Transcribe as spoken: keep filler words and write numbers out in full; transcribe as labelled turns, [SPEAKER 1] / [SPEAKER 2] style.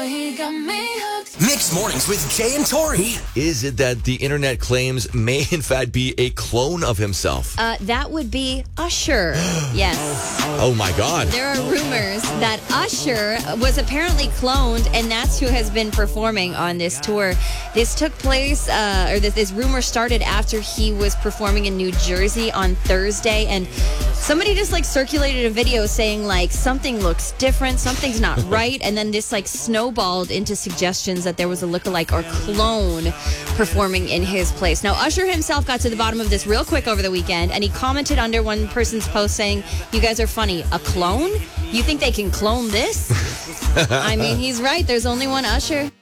[SPEAKER 1] Mixed Mornings with Jay and Tori.
[SPEAKER 2] Is it that the internet claims may in fact be a clone of himself?
[SPEAKER 3] Uh, that would be Usher. Yes.
[SPEAKER 2] Oh my God.
[SPEAKER 3] There are rumors that Usher was apparently cloned, and that's who has been performing on this tour. This took place, uh, or this, this rumor started after he was performing in New Jersey on Thursday, and somebody just like circulated a video saying like something looks different, something's not right, and then this like snowballed into suggestions that there was a lookalike or clone performing in his place. Now, Usher himself got to the bottom of this real quick over the weekend, and he commented under one person's post saying, "You guys are funny. A clone? You think they can clone this?" I mean, he's right. There's only one Usher.